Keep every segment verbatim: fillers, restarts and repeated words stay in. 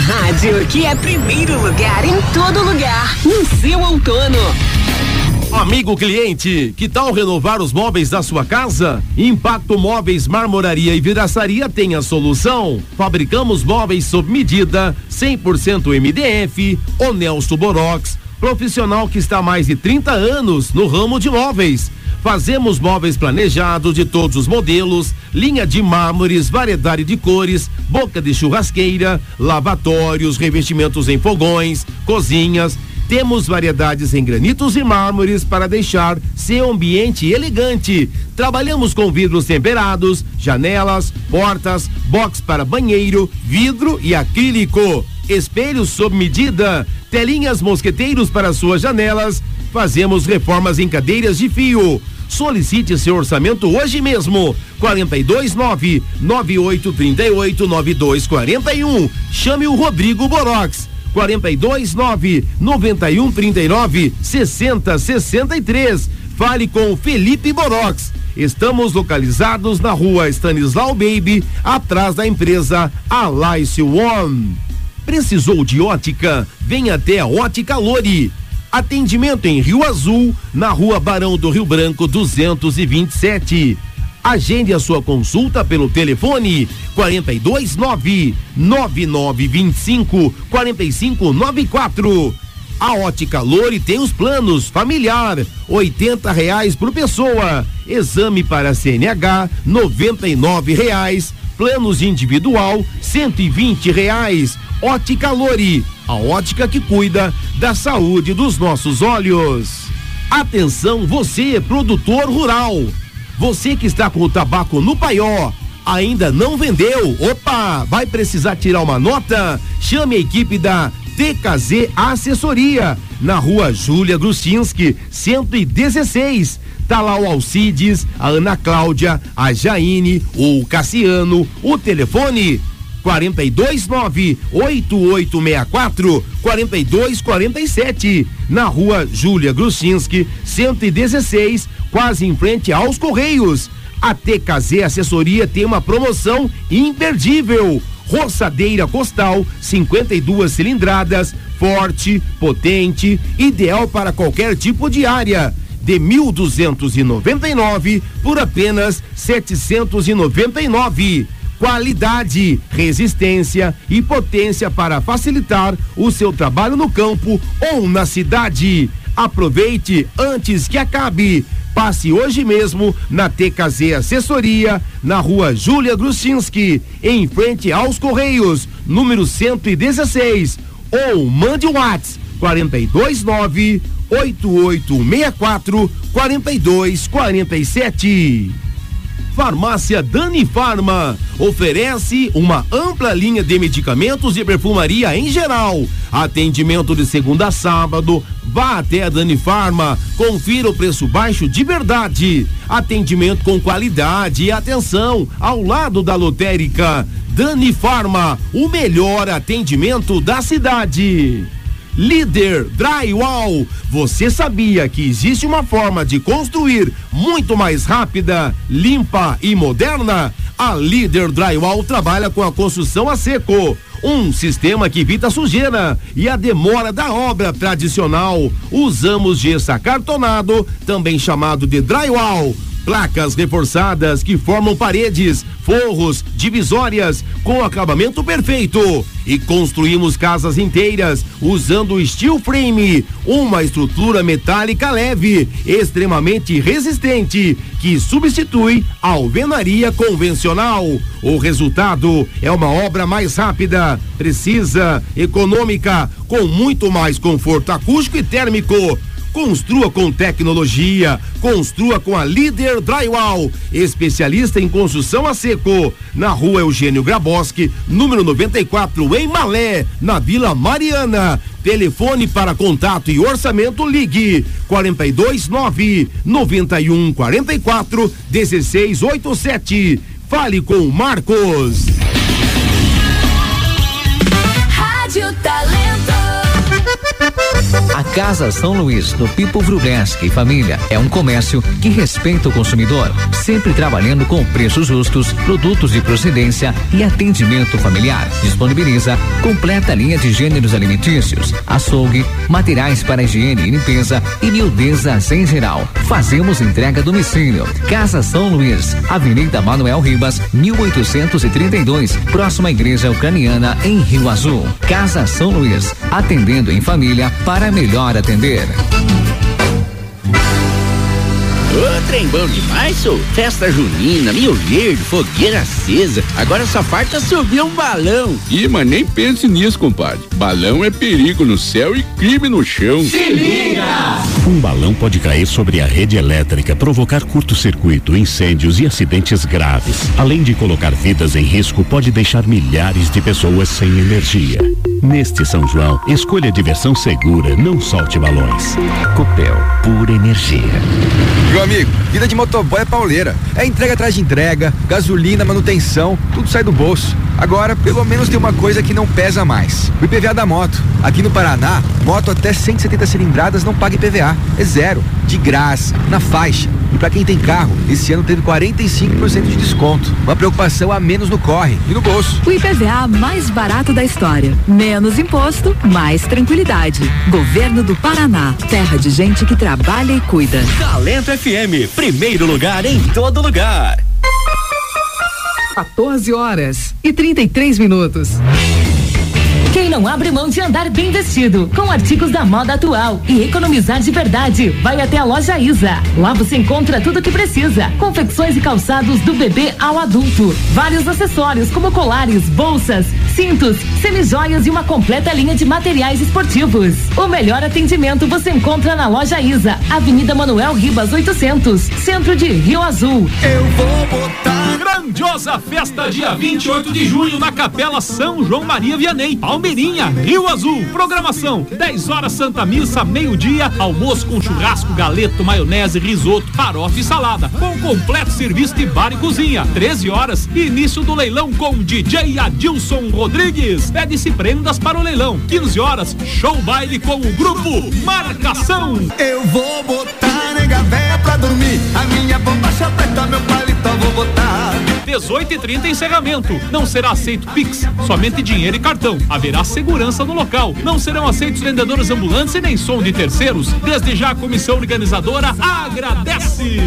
rádio que é primeiro lugar em todo lugar, no seu outono. Amigo cliente, que tal renovar os móveis da sua casa? Impacto Móveis, Marmoraria e Vidraçaria tem a solução. Fabricamos móveis sob medida, cem por cento M D F, Onelso Borox, profissional que está há mais de trinta anos no ramo de móveis. Fazemos móveis planejados de todos os modelos, linha de mármores, variedade de cores, boca de churrasqueira, lavatórios, revestimentos em fogões, cozinhas. Temos variedades em granitos e mármores para deixar seu ambiente elegante. Trabalhamos com vidros temperados, janelas, portas, box para banheiro, vidro e acrílico, espelhos sob medida, telinhas mosqueteiros para suas janelas. Fazemos reformas em cadeiras de fio. Solicite seu orçamento hoje mesmo. quarenta e dois nove, nove oito três oito, nove dois quatro um. Chame o Rodrigo Borox. quarenta e dois nove, noventa e um trinta e nove, sessenta sessenta e três. Fale com o Felipe Borox. Estamos localizados na rua Stanislau Baby, atrás da empresa Alice One. Precisou de ótica? Venha até a Ótica Lori. Atendimento em Rio Azul, na rua Barão do Rio Branco duzentos e vinte e sete. Agende a sua consulta pelo telefone quarenta e dois nove, nove nove dois cinco, quatro cinco nove quatro. A Ótica Lori tem os planos familiar, oitenta reais por pessoa. Exame para C N H, noventa e nove reais. Planos individual, cento e vinte reais. Ótica Lori, a ótica que cuida da saúde dos nossos olhos. Atenção, você, produtor rural. Você que está com o tabaco no paió, ainda não vendeu? Opa, vai precisar tirar uma nota? Chame a equipe da T K Z Assessoria, na rua Júlia Grustinski, cento e dezesseis. Tá lá o Alcides, a Ana Cláudia, a Jaine, o Cassiano, o telefone quarenta e dois nove, oito oito seis quatro, quarenta e dois quarenta e sete, na rua Júlia Grustinski, cento e dezesseis, quase em frente aos Correios. A T K Z Assessoria tem uma promoção imperdível. Roçadeira Costal, cinquenta e duas cilindradas, forte, potente, ideal para qualquer tipo de área. De mil duzentos e noventa e nove por apenas setecentos e noventa e nove. Qualidade, resistência e potência para facilitar o seu trabalho no campo ou na cidade. Aproveite antes que acabe. Passe hoje mesmo na T K Z Assessoria, na rua Júlia Grustinski, em frente aos Correios, número cento e dezesseis. Ou mande o WhatsApp quarenta e dois nove, oito oito seis quatro, quarenta e dois quarenta e sete. Farmácia Dani Farma oferece uma ampla linha de medicamentos e perfumaria em geral. Atendimento de segunda a sábado. Vá até a Dani Farma, confira o preço baixo de verdade. Atendimento com qualidade e atenção, ao lado da lotérica. Dani Farma, o melhor atendimento da cidade. Líder Drywall, você sabia que existe uma forma de construir muito mais rápida, limpa e moderna? A Líder Drywall trabalha com a construção a seco, um sistema que evita a sujeira e a demora da obra tradicional. Usamos gesso acartonado, também chamado de drywall. Placas reforçadas que formam paredes, forros, divisórias com acabamento perfeito. E construímos casas inteiras usando steel frame, uma estrutura metálica leve, extremamente resistente, que substitui a alvenaria convencional. O resultado é uma obra mais rápida, precisa, econômica, com muito mais conforto acústico e térmico. Construa com tecnologia, construa com a Líder Drywall, especialista em construção a seco, na rua Eugênio Graboski, número noventa e quatro, em Malé, na Vila Mariana. Telefone para contato e orçamento, ligue quarenta e dois nove, noventa e um quarenta e quatro, dezesseis oitenta e sete. Fale com o Marcos. Rádio Talento. A Casa São Luís, do Pipo Vrubleski e família, é um comércio que respeita o consumidor, sempre trabalhando com preços justos, produtos de procedência e atendimento familiar. Disponibiliza completa linha de gêneros alimentícios, açougue, materiais para higiene e limpeza e miudezas em geral. Fazemos entrega a domicílio. Casa São Luís, Avenida Manuel Ribas, mil oitocentos e trinta e dois, próxima à Igreja Ucraniana, em Rio Azul. Casa São Luís, atendendo em família para melhor atender. Ô, trem bom demais, sou. Festa junina, Rio Verde, fogueira acesa. Agora só falta subir um balão. Ih, mas nem pense nisso, compadre. Balão é perigo no céu e crime no chão. Se liga! Um balão pode cair sobre a rede elétrica, provocar curto-circuito, incêndios e acidentes graves. Além de colocar vidas em risco, pode deixar milhares de pessoas sem energia. Neste São João, escolha diversão segura, não solte balões. Copel, pura energia. Meu amigo, vida de motoboy é pauleira. É entrega atrás de entrega, gasolina, manutenção, tudo sai do bolso. Agora, pelo menos tem uma coisa que não pesa mais: o I P V A da moto. Aqui no Paraná, moto até cento e setenta cilindradas não paga I P V A. É zero, de graça, na faixa. E pra quem tem carro, esse ano teve quarenta e cinco por cento de desconto. Uma preocupação a menos no corre e no bolso. O I P V A mais barato da história. Menos imposto, mais tranquilidade. Governo do Paraná. Terra de gente que trabalha e cuida. Talento F M, primeiro lugar em todo lugar. quatorze horas e trinta e três minutos. Quem não abre mão de andar bem vestido, com artigos da moda atual e economizar de verdade, vai até a loja Isa. Lá você encontra tudo o que precisa: confecções e calçados do bebê ao adulto, vários acessórios como colares, bolsas, cintos, semijoias e uma completa linha de materiais esportivos. O melhor atendimento você encontra na loja Isa, Avenida Manuel Ribas oitocentos, centro de Rio Azul. Eu vou botar grandiosa festa dia vinte e oito de junho na Capela São João Maria Vianney, Palmeirinha, Rio Azul. Programação: dez horas Santa Missa, meio-dia, almoço com churrasco, galeto, maionese, risoto, farofa e salada, com completo serviço de bar e cozinha. treze horas, início do leilão com D J Adilson Rodrigues. Pede-se prendas para o leilão. quinze horas, show baile com o grupo Marcação. Eu vou botar nega véia pra dormir, a minha bombacha preta, meu paletó vou botar. dezoito e trinta encerramento. Não será aceito Pix, somente dinheiro e cartão. Haverá segurança no local. Não serão aceitos vendedores ambulantes e nem som de terceiros. Desde já a comissão organizadora agradece.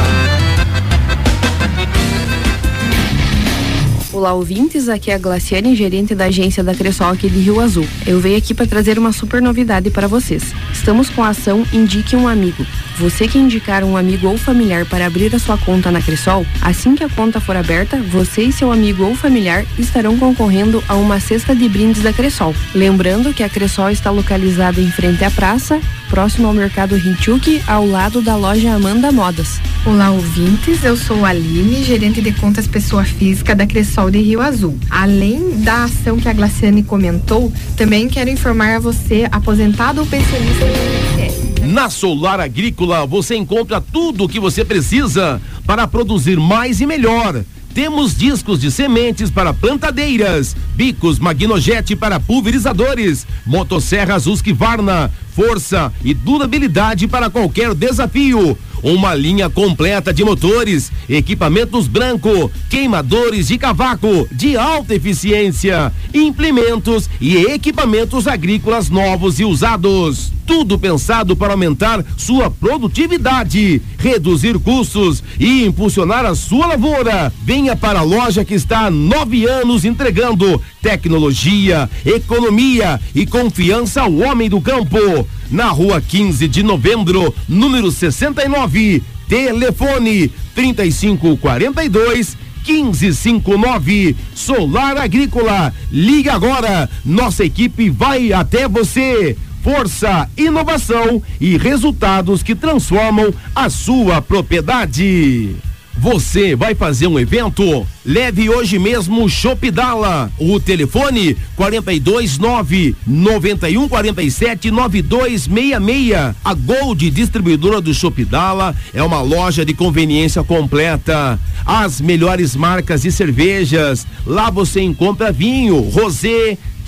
Olá, ouvintes, aqui é a Glaciane, gerente da agência da Cressol aqui de Rio Azul. Eu venho aqui para trazer uma super novidade para vocês. Estamos com a ação Indique um Amigo. Você que indicar um amigo ou familiar para abrir a sua conta na Cressol, assim que a conta for aberta, você e seu amigo ou familiar estarão concorrendo a uma cesta de brindes da Cressol. Lembrando que a Cressol está localizada em frente à praça, próximo ao Mercado Rinchuk, ao lado da loja Amanda Modas. Olá, ouvintes, eu sou a Aline, gerente de contas pessoa física da Cressol de Rio Azul. Além da ação que a Glaciane comentou, também quero informar a você, aposentado ou pensionista do I N S S. Na Solar Agrícola você encontra tudo o que você precisa para produzir mais e melhor. Temos discos de sementes para plantadeiras, bicos Magnogete para pulverizadores, motosserras Husqvarna, força e durabilidade para qualquer desafio. Uma linha completa de motores, equipamentos branco, queimadores de cavaco de alta eficiência, implementos e equipamentos agrícolas novos e usados. Tudo pensado para aumentar sua produtividade, reduzir custos e impulsionar a sua lavoura. Venha para a loja que está há nove anos entregando tecnologia, economia e confiança ao homem do campo. Na rua quinze de novembro, número sessenta e nove. Telefone trinta e cinco quarenta e dois quinze cinquenta e nove. Solar Agrícola. Liga agora. Nossa equipe vai até você. Força, inovação e resultados que transformam a sua propriedade. Você vai fazer um evento? Leve hoje mesmo o Shopdala. O telefone quarenta e dois nove noventa e um quarenta e sete noventa e dois sessenta e seis. A Gold, distribuidora do Shopdala, é uma loja de conveniência completa. As melhores marcas de cervejas. Lá você encontra vinho, rosé,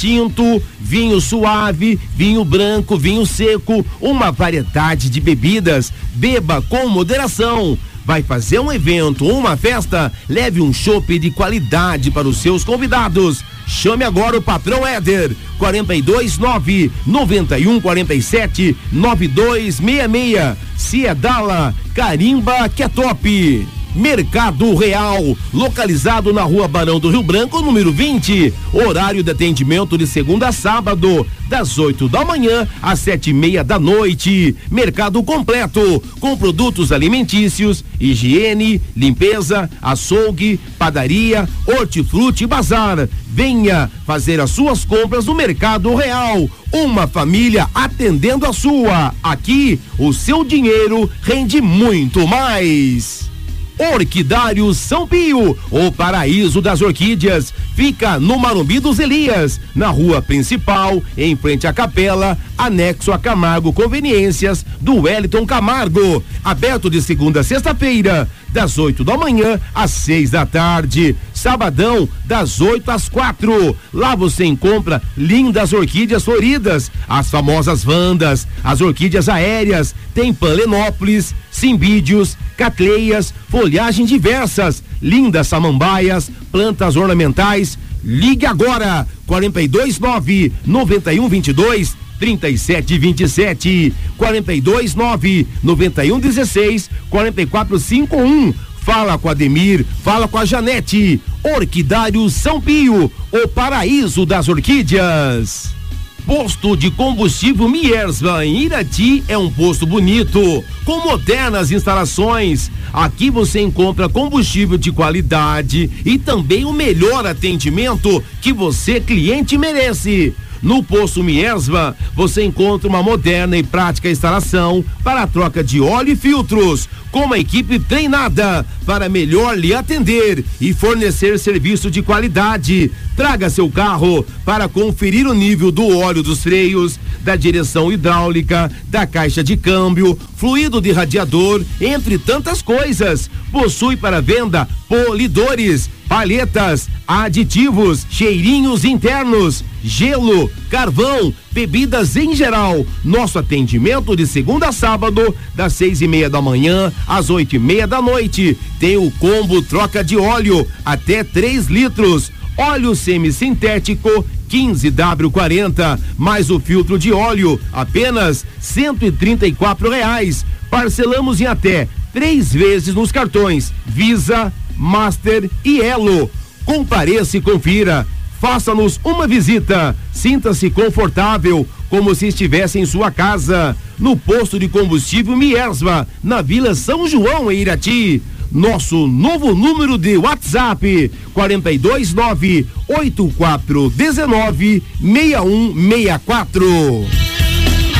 tinto, vinho suave, vinho branco, vinho seco, uma variedade de bebidas. Beba com moderação. Vai fazer um evento ou uma festa? Leve um chopp de qualidade para os seus convidados. Chame agora o patrão Éder, quarenta e dois nove, noventa e um, quarenta e sete, noventa e dois sessenta e seis. Se é Dala, carimba que é top. Mercado Real, localizado na Rua Barão do Rio Branco, número vinte. Horário de atendimento de segunda a sábado, das oito da manhã às sete e meia da noite. Mercado completo, com produtos alimentícios, higiene, limpeza, açougue, padaria, hortifruti e bazar. Venha fazer as suas compras no Mercado Real. Uma família atendendo a sua. Aqui, o seu dinheiro rende muito mais. Orquidário São Pio, o paraíso das orquídeas, fica no Marumbi dos Elias, na rua principal, em frente à capela, anexo a Camargo Conveniências do Wellington Camargo. Aberto de segunda a sexta-feira, das oito da manhã às seis da tarde. Sabadão, das oito às quatro. Lá você encontra lindas orquídeas floridas, as famosas vandas, as orquídeas aéreas, tem palenópolis, cimbídeos, catleias, folhagem diversas, lindas samambaias, plantas ornamentais. Ligue agora, quarenta e dois nove, noventa e um vinte e dois, trinta e sete vinte e sete, quarenta e dois nove, noventa e um dezesseis, quarenta e quatro cinquenta e um. Fala com a Ademir, fala com a Janete. Orquidário São Pio, o paraíso das orquídeas. Posto de combustível Miersva em Irati é um posto bonito, com modernas instalações. Aqui você encontra combustível de qualidade e também o melhor atendimento que você, cliente, merece. No posto Miersva, você encontra uma moderna e prática instalação para a troca de óleo e filtros, com uma equipe treinada para melhor lhe atender e fornecer serviço de qualidade. Traga seu carro para conferir o nível do óleo dos freios, da direção hidráulica, da caixa de câmbio, fluido de radiador, entre tantas coisas. Possui para venda polidores, palhetas, aditivos, cheirinhos internos, gelo, carvão, bebidas em geral. Nosso atendimento de segunda a sábado, das seis e meia da manhã às oito e meia da noite. Tem o combo troca de óleo, até três litros. Óleo semissintético quinze W quarenta, mais o filtro de óleo, apenas cento e trinta e quatro reais. Parcelamos em até três vezes nos cartões Visa, Master e Elo. Compareça e confira. Faça-nos uma visita. Sinta-se confortável, como se estivesse em sua casa. No posto de combustível Miersva, na Vila São João, em Irati. Nosso novo número de WhatsApp, quarenta e dois nove, oitenta e quatro, dezenove, sessenta e um sessenta e quatro.